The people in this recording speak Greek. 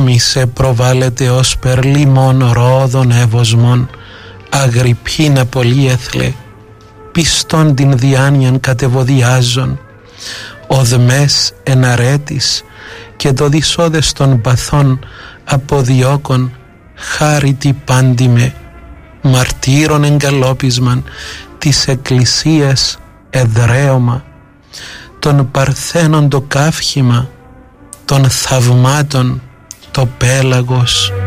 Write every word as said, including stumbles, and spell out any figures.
μη σε προβάλλεται ως περλήμων ρόδων εύωσμων, Αγριππίνα πολύεθλε, πιστόν την διάνοιαν κατεβοδιάζων, οδμές εναρέτης και το δυσόδες των παθών αποδιώκων, χάρητη πάντιμε, μαρτύρων εγκαλόπισμαν της εκκλησίας εδραίωμα, των παρθένων το καύχημα, των θαυμάτων το πέλαγος.